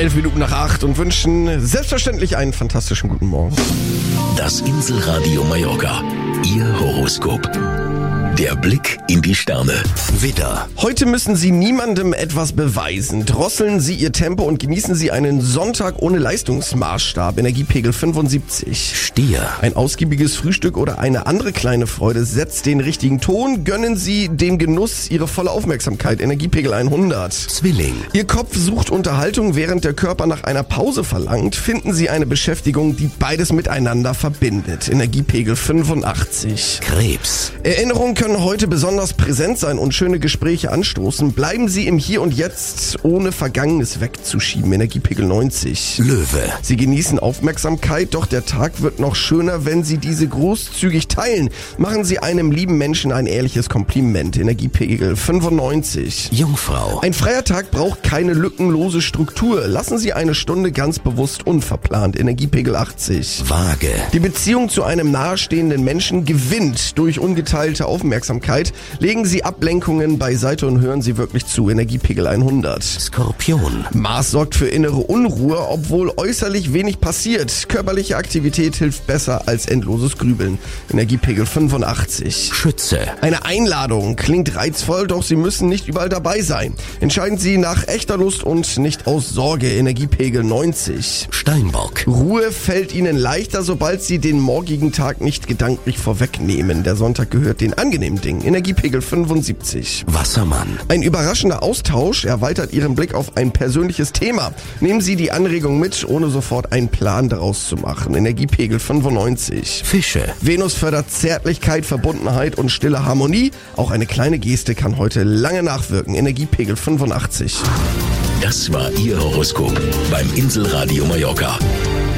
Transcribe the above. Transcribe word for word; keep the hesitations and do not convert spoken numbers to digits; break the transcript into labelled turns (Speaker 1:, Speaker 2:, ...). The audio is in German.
Speaker 1: Elf Minuten nach acht und wünschen selbstverständlich einen fantastischen guten Morgen.
Speaker 2: Das Inselradio Mallorca. Ihr Horoskop. Der Blick in die Sterne. Widder.
Speaker 1: Heute müssen Sie niemandem etwas beweisen. Drosseln Sie Ihr Tempo und genießen Sie einen Sonntag ohne Leistungsmaßstab. Energiepegel fünfundsiebzig.
Speaker 2: Stier.
Speaker 1: Ein ausgiebiges Frühstück oder eine andere kleine Freude setzt den richtigen Ton. Gönnen Sie dem Genuss Ihre volle Aufmerksamkeit. Energiepegel hundert.
Speaker 2: Zwilling.
Speaker 1: Ihr Kopf sucht Unterhaltung, während der Körper nach einer Pause verlangt. Finden Sie eine Beschäftigung, die beides miteinander verbindet. Energiepegel fünfundachtzig.
Speaker 2: Krebs.
Speaker 1: Erinnerungen können heute besonders präsent sein und schöne Gespräche anstoßen. Bleiben Sie im Hier und Jetzt, ohne Vergangenes wegzuschieben. Energiepegel neunzig.
Speaker 2: Löwe.
Speaker 1: Sie genießen Aufmerksamkeit, doch der Tag wird noch schöner, wenn Sie diese großzügig teilen. Machen Sie einem lieben Menschen ein ehrliches Kompliment. Energiepegel fünfundneunzig.
Speaker 2: Jungfrau.
Speaker 1: Ein freier Tag braucht keine lückenlose Struktur. Lassen Sie eine Stunde ganz bewusst unverplant. Energiepegel achtzig.
Speaker 2: Waage.
Speaker 1: Die Beziehung zu einem nahestehenden Menschen gewinnt durch ungeteilte Aufmerksamkeit. Legen Sie Ablenkungen beiseite und hören Sie wirklich zu. Energiepegel hundert.
Speaker 2: Skorpion.
Speaker 1: Mars sorgt für innere Unruhe, obwohl äußerlich wenig passiert. Körperliche Aktivität hilft besser als endloses Grübeln. Energiepegel fünfundachtzig.
Speaker 2: Schütze.
Speaker 1: Eine Einladung klingt reizvoll, doch Sie müssen nicht überall dabei sein. Entscheiden Sie nach echter Lust und nicht aus Sorge. Energiepegel neunzig.
Speaker 2: Steinbock.
Speaker 1: Ruhe fällt Ihnen leichter, sobald Sie den morgigen Tag nicht gedanklich vorwegnehmen. Der Sonntag gehört den angenehmen Ding. Energiepegel fünfundsiebzig.
Speaker 2: Wassermann.
Speaker 1: Ein überraschender Austausch erweitert Ihren Blick auf ein persönliches Thema. Nehmen Sie die Anregung mit, ohne sofort einen Plan daraus zu machen. Energiepegel fünfundneunzig.
Speaker 2: Fische.
Speaker 1: Venus fördert Zärtlichkeit, Verbundenheit und stille Harmonie. Auch eine kleine Geste kann heute lange nachwirken. Energiepegel fünfundachtzig.
Speaker 2: Das war Ihr Horoskop beim Inselradio Mallorca.